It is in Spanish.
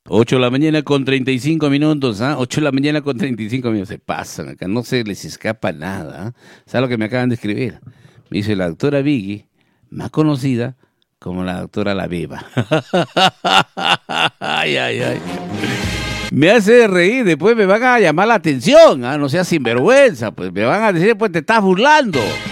8 de la mañana con 35 minutos, ¿ah? 8 de la mañana con 35 minutos. Se pasan acá, no se les escapa nada. ¿Ah? ¿Sabes lo que me acaban de escribir? Me dice la doctora Vicky, más conocida como la doctora La Beba. Ay, ay, ay. Me hace reír, después me van a llamar la atención. ¿Ah? No seas sinvergüenza, pues me van a decir, pues te estás burlando.